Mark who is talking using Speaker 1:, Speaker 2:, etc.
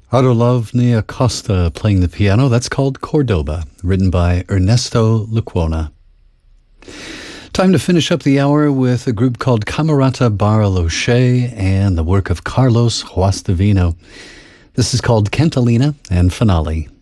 Speaker 1: Arolovne Acosta playing the piano. That's called Cordoba, written by Ernesto Lecuona. Time to finish up the hour with a group called Camerata Bariloche and the work of Carlos Guastavino. This is called Cantilena and Finale.